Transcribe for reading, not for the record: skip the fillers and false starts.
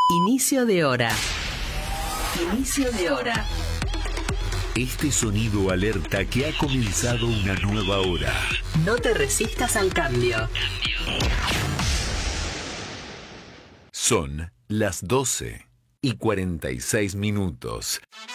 Inicio de hora. Inicio de hora. Este sonido alerta que ha comenzado una nueva hora. No te resistas al cambio. Son las 12:46.